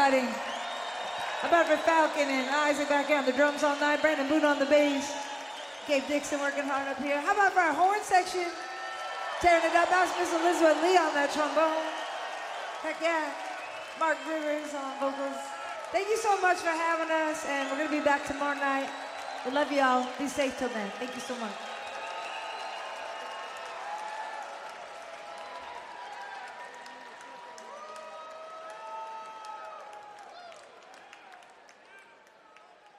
everybody? How about for Falcon and Isaac back here on the drums all night, Brandon Boone on the bass, Gabe Dixon working hard up here. How about for our horn section? Tearing it up, that was Miss Elizabeth Lee on that trombone. Heck yeah. Mark Rivers on vocals. Thank you so much for having us, and we're going to be back tomorrow night. We love you all. Be safe till then. Thank you so much.